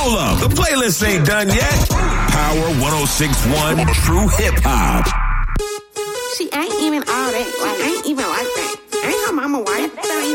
Hold up, the playlist ain't done yet. Power 106.1 True Hip Hop. She ain't even all that. Like,